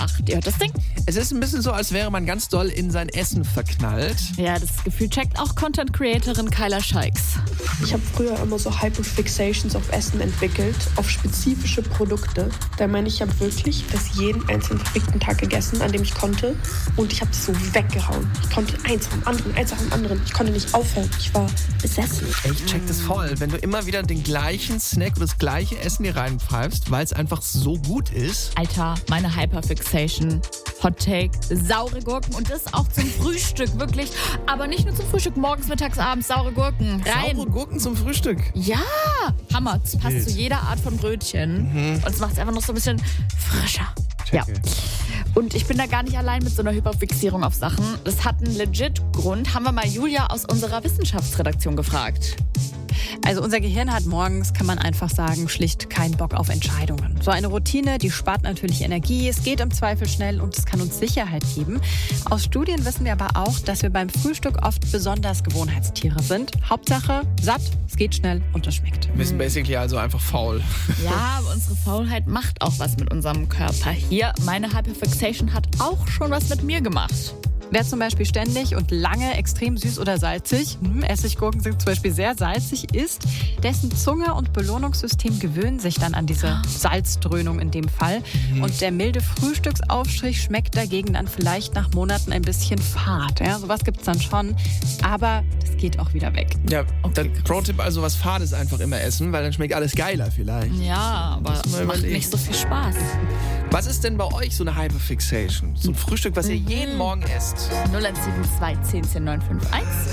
gemacht. Ihr hört das Ding? Es ist ein bisschen so, als wäre man ganz doll in sein Essen verknallt. Ja, das Gefühl checkt auch Content-Creatorin Kyla Scheiks. Ich habe früher immer so Hyperfixations auf Essen entwickelt, auf spezifische Produkte. Da meine ich, habe wirklich das jeden einzelnen verfickten Tag gegessen, an dem ich konnte. Und ich habe es so weggehauen. Ich konnte eins am anderen. Ich konnte nicht aufhören. Ich war besessen. Ich check das voll. Wenn du immer wieder den gleichen Snack oder das gleiche Essen dir reinpfeifst, weil es einfach so gut ist. Alter, meine Hyperfixation. Hot Take, saure Gurken und das auch zum Frühstück, wirklich. Aber nicht nur zum Frühstück, morgens, mittags, abends, saure Gurken. Rein. Saure Gurken zum Frühstück? Ja, Hammer. Das passt zu jeder Art von Brötchen. Und es macht es einfach noch so ein bisschen frischer. Ja. Und ich bin da gar nicht allein mit so einer Hyperfixierung auf Sachen. Das hat einen legit Grund. Haben wir mal Julia aus unserer Wissenschaftsredaktion gefragt. Also unser Gehirn hat morgens, kann man einfach sagen, schlicht keinen Bock auf Entscheidungen. So eine Routine, die spart natürlich Energie, es geht im Zweifel schnell und es kann uns Sicherheit geben. Aus Studien wissen wir aber auch, dass wir beim Frühstück oft besonders Gewohnheitstiere sind. Hauptsache satt, es geht schnell und es schmeckt. Wir sind basically also einfach faul. Ja, aber unsere Faulheit macht auch was mit unserem Körper. Hier, meine Hyperfixation hat auch schon was mit mir gemacht. Wer zum Beispiel ständig und lange extrem süß oder salzig, Essiggurken sind zum Beispiel sehr salzig, isst, dessen Zunge und Belohnungssystem gewöhnen sich dann an diese Salzdröhnung in dem Fall. Und der milde Frühstücksaufstrich schmeckt dagegen dann vielleicht nach Monaten ein bisschen fad. Ja, sowas gibt's dann schon, aber das geht auch wieder weg. Ja, dann Pro-Tipp, also was Fades einfach immer essen, weil dann schmeckt alles geiler vielleicht. Ja, aber macht nicht so viel Spaß. Was ist denn bei euch so eine Hyperfixation? So ein Frühstück, was ihr jeden Morgen esst? 0172 10 10 951.